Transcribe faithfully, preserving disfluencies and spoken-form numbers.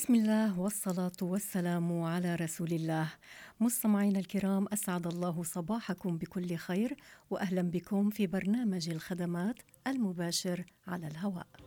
بسم الله والصلاة والسلام على رسول الله. مستمعينا الكرام، أسعد الله صباحكم بكل خير، وأهلا بكم في برنامج الخدمات المباشر على الهواء.